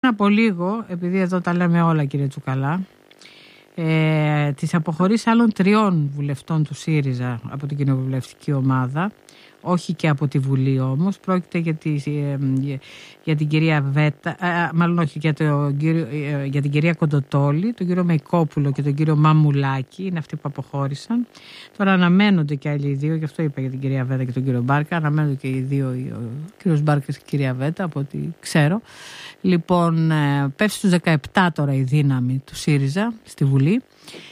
από λίγο, επειδή εδώ τα λέμε όλα κύριε Τσουκαλά, τις αποχωρήσεις άλλων 3 βουλευτών του ΣΥΡΙΖΑ από την κοινοβουλευτική ομάδα, όχι και από τη Βουλή όμως. Πρόκειται για την κυρία Βέτα, μάλλον όχι, για την κυρία Κοντοτόλη, τον κύριο Μεϊκόπουλο και τον κύριο Μαμουλάκη. Είναι αυτοί που αποχώρησαν. Τώρα αναμένονται και άλλοι 2, γι' αυτό είπα για την κυρία Βέτα και τον κύριο Μπάρκα. Αναμένονται και οι 2, ο κύριος Μπάρκας και η κυρία Βέτα, από ό,τι ξέρω. Λοιπόν, πέφτει στους 17 τώρα η δύναμη του ΣΥΡΙΖΑ στη Βουλή.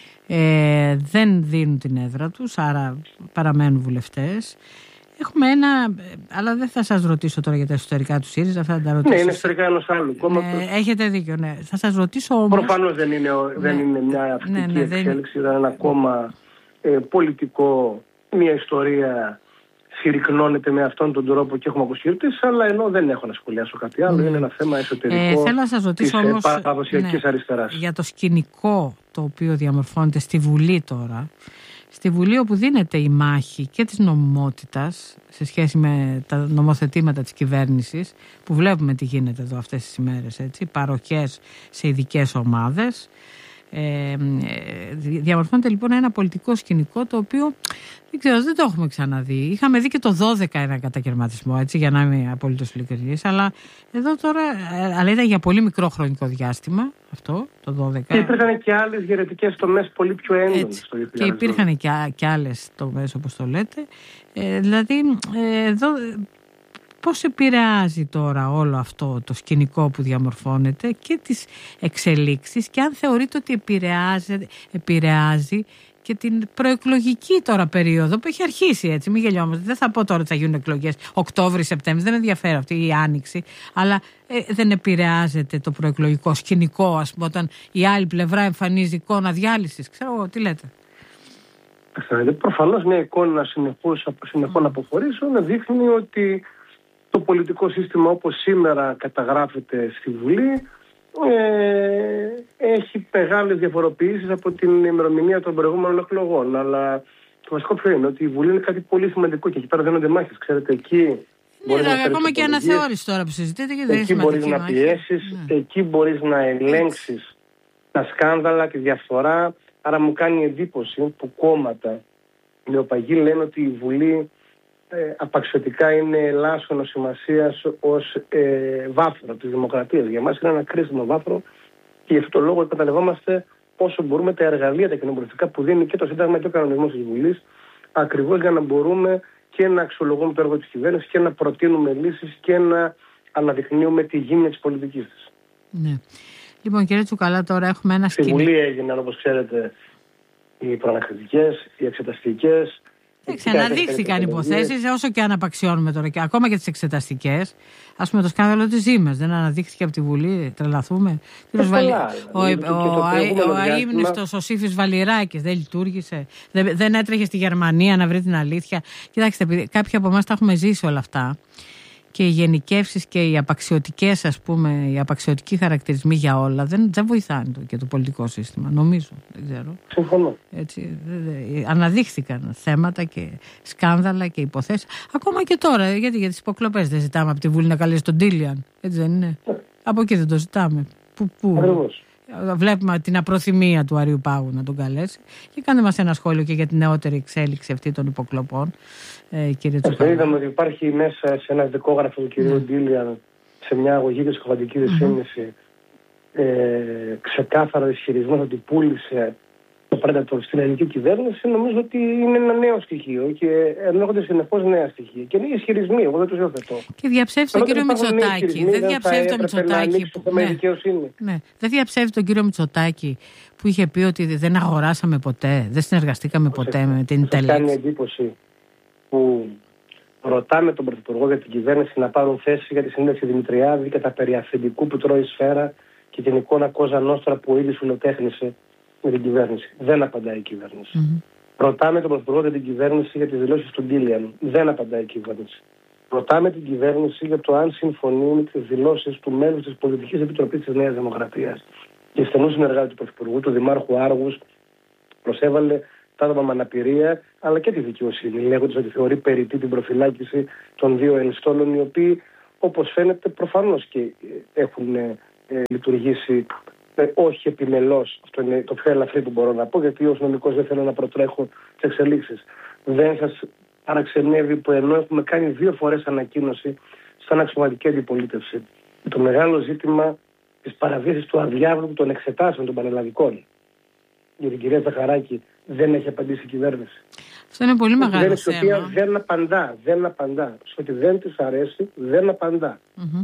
Δεν δίνουν την έδρα τους, άρα παραμένουν βουλευτές. Έχουμε ένα, αλλά δεν θα σας ρωτήσω τώρα για τα εσωτερικά του ΣΥΡΙΖΑ, θα τα ρωτήσω. Ναι, είναι εσωτερικά ενός άλλου κόμματος. Έχετε δίκιο, ναι. Θα σας ρωτήσω όμως. Προφανώς δεν είναι μια αυτική εξέλιξη, ήταν ένα κόμμα πολιτικό, μια ιστορία συρρυκνώνεται με αυτόν τον τρόπο και έχουμε αποσύρτης, αλλά ενώ δεν έχω να σχολιάσω κάτι άλλο, είναι ένα θέμα εσωτερικό θέλω να σας ρωτήσω όμως, παραδοσιακής αριστεράς. Για το σκηνικό το οποίο διαμορφώνεται στη Βουλή τώρα. Στη Βουλή όπου δίνεται η μάχη και της νομιμότητας σε σχέση με τα νομοθετήματα της κυβέρνησης, που βλέπουμε τι γίνεται εδώ αυτές τις ημέρες, έτσι, παροχές σε ειδικές ομάδες. Διαμορφώνεται λοιπόν ένα πολιτικό σκηνικό το οποίο δεν ξέρω, δεν το έχουμε ξαναδεί. Είχαμε δει και το 12 ένα κατακαιρματισμό, έτσι, για να είμαι απολύτως ειλικρινής, αλλά εδώ τώρα, αλλά ήταν για πολύ μικρό χρονικό διάστημα αυτό το 12. Και υπήρχαν και άλλες γερετικές τομές πολύ πιο έντονες στο 2012. Και υπήρχαν και άλλες τομές, όπως το λέτε. Δηλαδή εδώ πώς επηρεάζει τώρα όλο αυτό το σκηνικό που διαμορφώνεται και τις εξελίξεις, και αν θεωρείτε ότι επηρεάζει και την προεκλογική τώρα περίοδο που έχει αρχίσει, έτσι, μην γελιόμαστε. Δεν θα πω τώρα ότι θα γίνουν εκλογές Οκτώβρη, Σεπτέμβρη, δεν με ενδιαφέρει αυτή η άνοιξη, αλλά δεν επηρεάζεται το προεκλογικό σκηνικό, ας πούμε, όταν η άλλη πλευρά εμφανίζει εικόνα διάλυσης? Ξέρω, τι λέτε? Προφανώς μια εικόνα συνεχών αποχωρήσεων δείχνει ότι το πολιτικό σύστημα όπως σήμερα καταγράφεται στη Βουλή έχει μεγάλες διαφοροποιήσεις από την ημερομηνία των προηγούμενων εκλογών. Αλλά το βασικό ποιο είναι? Ότι η Βουλή είναι κάτι πολύ σημαντικό και εκεί πέρα δίνονται μάχες. Ξέρετε, εκεί μπορείς να ακόμα και αναθεώρηση τώρα που συζητείτε, και δεν εκεί μπορείς να πιέσεις, εκεί μπορείς να ελέγξεις τα σκάνδαλα, τη διαφθορά. Άρα μου κάνει εντύπωση που κόμματα νεοπαγοί λένε ότι η Βουλή απαξιωτικά είναι ελάσσονο σημασίας ως βάθρο της δημοκρατίας. Για μας είναι ένα κρίσιμο βάθρο και γι' αυτό το λόγο εκμεταλλευόμαστε όσο μπορούμε τα εργαλεία, τα κοινοβουλευτικά που δίνει και το Σύνταγμα και ο κανονισμός της Βουλής, ακριβώς για να μπορούμε και να αξιολογούμε το έργο της κυβέρνησης και να προτείνουμε λύσεις και να αναδεικνύουμε τη γύμνια της πολιτικής της. Ναι. Λοιπόν, κύριε Τσουκαλά, τώρα έχουμε ένα σκηνικό. Στη Βουλή έγιναν, όπως ξέρετε, οι προανακριτικές, οι εξεταστικές. Αναδείχθηκαν υποθέσεις, όσο και αν απαξιώνουμε τώρα, και ακόμα και τις εξεταστικές. Ας πούμε το σκάνδαλο της Ζήμας δεν αναδείχθηκε από τη Βουλή? Τρελαθούμε. Ο αείμνηστος ο Σύφης Βαλιράκης δεν λειτουργήσε? Δεν έτρεχε στη Γερμανία να βρει την αλήθεια? Κοιτάξτε, κάποιοι από εμάς τα έχουμε ζήσει όλα αυτά. Και οι γενικεύσεις και οι απαξιωτικές, ας πούμε, οι απαξιωτικοί χαρακτηρισμοί για όλα δεν βοηθάνε και το πολιτικό σύστημα, νομίζω. Δεν ξέρω. Συμφωνώ. Έτσι, αναδείχθηκαν θέματα και σκάνδαλα και υποθέσεις. Ακόμα και τώρα, γιατί για τις υποκλοπές δεν ζητάμε από τη Βουλή να καλέσει τον Τίλιαν. Έτσι δεν είναι? Από εκεί δεν το ζητάμε. Πού? Βλέπουμε την απροθυμία του Αριού Πάγου να τον καλέσει. Και κάντε μας ένα σχόλιο και για την νεότερη εξέλιξη αυτή των υποκλοπών, κύριε Τσουκαλά. Είδαμε ότι υπάρχει μέσα σε ένα δικόγραφο του κυρίου Ντίλιαν, σε μια αγωγή και σχοβαντική δυσφήμιση, ξεκάθαρα ισχυρισμό ότι πούλησε το Predator στην ελληνική κυβέρνηση. Νομίζω ότι είναι ένα νέο στοιχείο και ενέχονται συνεχώς νέα στοιχεία. Και είναι ισχυρισμοί, εγώ δεν τους υιοθετώ. Και διαψεύσει τον κύριο Μητσοτάκη. Δεν διαψεύει τον Μητσοτάκη. Δεν διαψεύει τον κύριο Μητσοτάκη που είχε πει ότι δεν αγοράσαμε ποτέ, δεν συνεργαστήκαμε ποτέ με την Τελέξ. Κάνει εντύπωση που ρωτάμε τον Πρωθυπουργό για την κυβέρνηση να πάρουν θέση για τη συνέντευξη Δημητριάδη και τα περί αφεντικού που τρώει η σφαίρα και την εικόνα Κόζα Νόστρα που ήδη φιλοτέχνησε με την κυβέρνηση. Δεν απαντάει η κυβέρνηση. Ρωτάμε τον Πρωθυπουργό για την κυβέρνηση για τις δηλώσεις του Ντίλιαν. Δεν απαντάει η κυβέρνηση. Ρωτάμε την κυβέρνηση για το αν συμφωνεί με τις δηλώσεις του μέλους της Πολιτικής Επιτροπής της Νέας Δημοκρατίας και στενού συνεργάτη του Πρωθυπουργού, του Δημάρχου Άργους, προσέβαλε τα άτομα με αναπηρία, αλλά και τη δικαιοσύνη, λέγοντας ότι θεωρεί περιττή την προφυλάκηση των 2 ενστόλων, οι οποίοι, όπως φαίνεται, προφανώς και έχουν λειτουργήσει όχι επιμελώς. Αυτό είναι το πιο ελαφρύ που μπορώ να πω, γιατί ως νομικός δεν θέλω να προτρέχω τις εξελίξεις. Δεν σας παραξενεύει που ενώ έχουμε κάνει 2 φορές ανακοίνωση σαν αξιωματική αντιπολίτευση, το μεγάλο ζήτημα της παραβίασης του αδιάβλου των εξετάσεων των πανελλαδικών για την κυρία Ζαχαράκη δεν έχει απαντήσει η κυβέρνηση. Αυτό είναι πολύ μεγάλο θέμα. Η οποία δεν απαντά. Σε ό,τι δεν της αρέσει, δεν απαντά.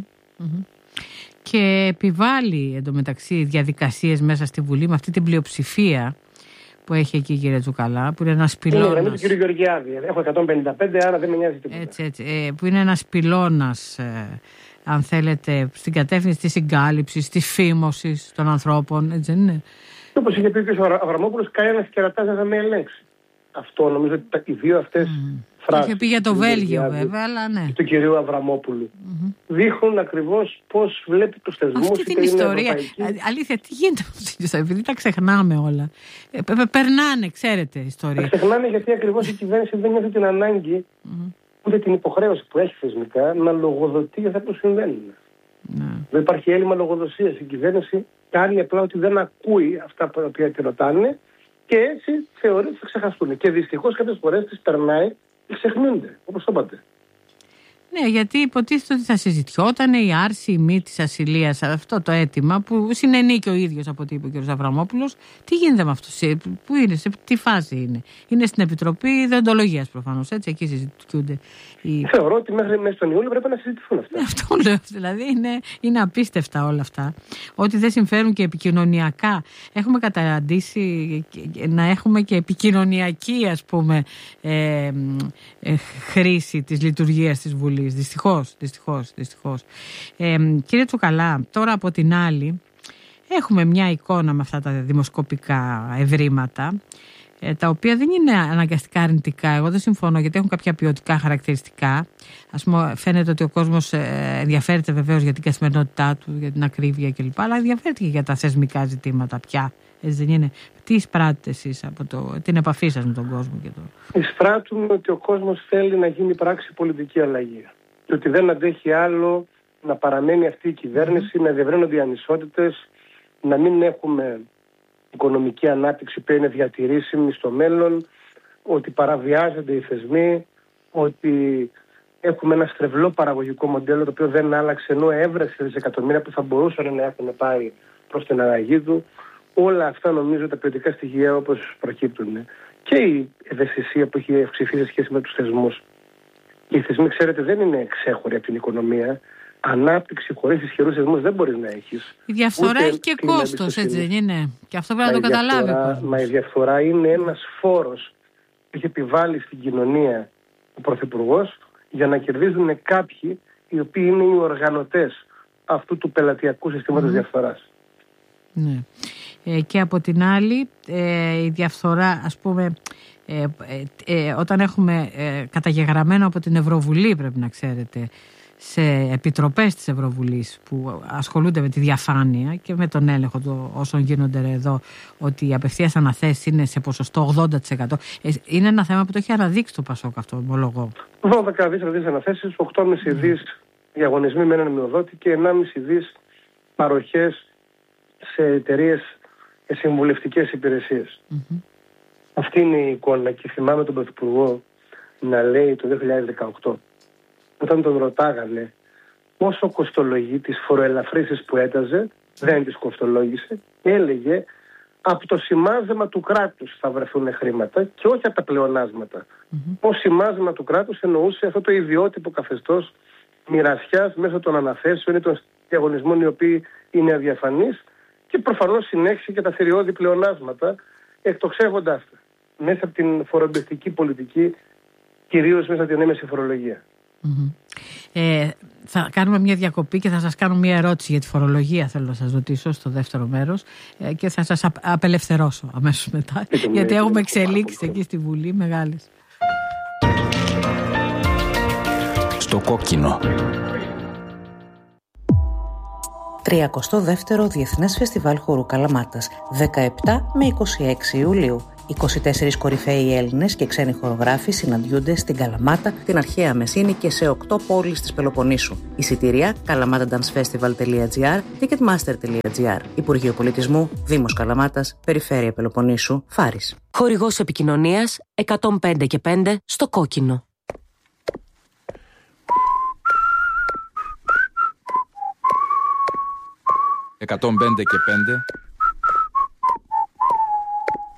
Και επιβάλλει εντωμεταξύ διαδικασίες μέσα στη Βουλή με αυτή την πλειοψηφία που έχει εκεί η κυρία Τσουκαλά, που είναι ένας πυλώνας. Είναι η γραμμή του κύριου Γεωργιάδη. Έχω 155, άρα δεν με νοιάζει τίποτα. Έτσι, που είναι ένας πυλώνας, αν θέλετε, στην κατεύθυνση της συγκάλυψης, της φήμωσης των ανθρώπων, έτσι δεν είναι? Όπως είχε πει και ο Αβραμόπουλος, κανένας κερατάς δεν θα με ελέγξει. Αυτό νομίζω ότι οι 2 αυτές φράσεις. Είχε πει για το Βέλγιο βέβαια, αλλά ναι. Του κυρίου Αβραμόπουλου. Δείχνουν ακριβώς πώς βλέπει τους θεσμούς. Αυτή την ιστορία. Αλήθεια, τι γίνεται με αυτή την ιστορία, επειδή τα ξεχνάμε όλα. Περνάνε, ξέρετε, ιστορία. Τα ξεχνάμε γιατί ακριβώς η κυβέρνηση δεν έχει την ανάγκη, ούτε την υποχρέωση που έχει θεσμικά, να λογοδοτεί για αυτά που συμβαίνουν. Δεν υπάρχει έλλειμμα λογοδοσίας. Η κυβέρνηση κάνει απλά ότι δεν ακούει αυτά που τη ρωτάνε και έτσι θεωρεί ότι θα ξεχαστούν. Και δυστυχώς κάποιες φορές τις περνάει και ξεχνούνται, όπως το είπατε. Ναι, γιατί υποτίθεται ότι θα συζητιόταν η άρση ή μη της ασυλίας, αυτό το αίτημα που συνενεί και ο ίδιος από ό,τι είπε ο κ. Αβραμόπουλος. Τι γίνεται με αυτό, πού είναι, σε τι φάση είναι? Είναι στην Επιτροπή Δεοντολογίας προφανώς, έτσι, εκεί συζητιούνται. Θεωρώ ότι μέχρι τον Ιούλιο πρέπει να συζητηθούν αυτά. Αυτό λέω, δηλαδή είναι απίστευτα όλα αυτά. Ότι δεν συμφέρουν και επικοινωνιακά. Έχουμε καταντήσει να έχουμε και επικοινωνιακή, ας πούμε, χρήση της λειτουργίας της Βουλής. Δυστυχώς. Κύριε Τσουκαλά, τώρα από την άλλη έχουμε μια εικόνα με αυτά τα δημοσκοπικά ευρήματα, τα οποία δεν είναι αναγκαστικά αρνητικά. Εγώ δεν συμφωνώ, γιατί έχουν κάποια ποιοτικά χαρακτηριστικά. Ας πούμε, φαίνεται ότι ο κόσμος ενδιαφέρεται βεβαίως για την καθημερινότητά του, για την ακρίβεια κλπ. Αλλά ενδιαφέρεται και για τα θεσμικά ζητήματα πια. Έτσι δεν είναι? Τι εισπράττετε εσείς από την επαφή σας με τον κόσμο και το? Εισπράττουμε ότι ο κόσμος θέλει να γίνει πράξη πολιτική αλλαγή. Και ότι δεν αντέχει άλλο να παραμένει αυτή η κυβέρνηση, να διευρύνονται οι ανισότητες, να μην έχουμε οικονομική ανάπτυξη που είναι διατηρήσιμη στο μέλλον, ότι παραβιάζονται οι θεσμοί, ότι έχουμε ένα στρεβλό παραγωγικό μοντέλο το οποίο δεν άλλαξε, ενώ έβρεσε δισεκατομμύρια που θα μπορούσαν να έχουν πάει προς την αλλαγή του. Όλα αυτά νομίζω τα ποιοτικά στοιχεία όπως προκύπτουν. Και η ευαισθησία που έχει αυξηθεί σε σχέση με τους θεσμούς. Οι θεσμοί, ξέρετε, δεν είναι εξέχωροι από την οικονομία. Ανάπτυξη χωρίς ισχυρούς θεσμούς δεν μπορείς να έχεις. Η διαφθορά έχει και κόστος, έτσι δεν είναι? Και αυτό πρέπει να το καταλάβει. Μα η διαφθορά είναι ένας φόρος που έχει επιβάλει στην κοινωνία ο Πρωθυπουργός για να κερδίζουν κάποιοι οι οποίοι είναι οι οργανωτές αυτού του πελατειακού συστήματος διαφθοράς. Ναι. Και από την άλλη η διαφθορά, ας πούμε, όταν έχουμε καταγεγραμμένο από την Ευρωβουλή, πρέπει να ξέρετε, σε επιτροπές της Ευρωβουλής που ασχολούνται με τη διαφάνεια και με τον έλεγχο όσων γίνονται εδώ, ότι οι απευθείας αναθέσεις είναι σε ποσοστό 80%. Είναι ένα θέμα που το έχει αναδείξει το Πασόκ, αυτό ομολογώ. 12 δις αναθέσεις, 8,5 δις διαγωνισμοί με έναν μειοδότη και 1,5 δις παροχές σε εταιρείες και συμβουλευτικές υπηρεσίες. Αυτή είναι η εικόνα και θυμάμαι τον Πρωθυπουργό να λέει το 2018, όταν τον ρωτάγανε πόσο κοστολογεί τις φοροελαφρύσεις που έταζε, δεν τις κοστολόγησε, έλεγε από το σημάζεμα του κράτους θα βρεθούν χρήματα και όχι από τα πλεονάσματα. Ως σημάζεμα του κράτους εννοούσε αυτό το ιδιότυπο καθεστώς μοιρασιάς μέσω των αναθέσεων ή των διαγωνισμών οι οποίοι είναι αδιαφανείς και προφανώς συνέχισε και τα θηριώδη πλεονάσματα, εκτοξεύοντάς τα μέσα από την φοροεμπιστική πολιτική, κυρίως μέσα από την έμεση φορολογία. Θα κάνουμε μια διακοπή και θα σας κάνω μια ερώτηση για τη φορολογία, θέλω να σας ρωτήσω στο δεύτερο μέρος, και θα σας απελευθερώσω αμέσως μετά, γιατί έχουμε εξελίξεις εκεί στη Βουλή μεγάλες. Στο κόκκινο. 32ο Διεθνές Φεστιβάλ Χορού Καλαμάτας, 17 με 26 Ιουλίου. 24 κορυφαίοι Έλληνες και ξένοι χορογράφοι συναντιούνται στην Καλαμάτα, την αρχαία Μεσίνη και σε 8 πόλεις της Πελοποννήσου. Εισιτήρια kalamatandancefestival.gr, ticketmaster.gr. Υπουργείο Πολιτισμού, Δήμος Καλαμάτας, Περιφέρεια Πελοποννήσου, Φάρης. Χορηγός επικοινωνίας 105 και 5 στο Κόκκινο. «105 και 5